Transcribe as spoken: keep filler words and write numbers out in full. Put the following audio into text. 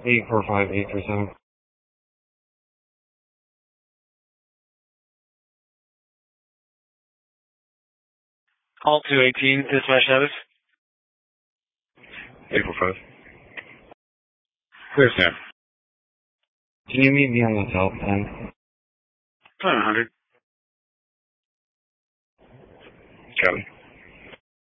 eight four five eight three seven. Call two eighteen, dispatch status. eight four five. Clear, sir. Can you meet me on the telephone? seven hundred. Got it.